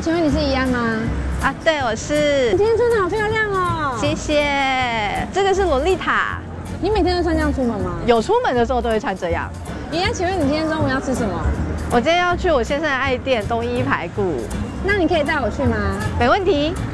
请问你是一样吗？ 啊，对，我是。 你今天穿的好漂亮哦。 谢谢。这个是洛丽塔。 你每天都穿这样出门吗？ 有出门的时候都会穿这样。 姨呀，请问你今天中午要吃什么？ 我今天要去我先生的爱店东一排骨。 那你可以带我去吗？ 没问题。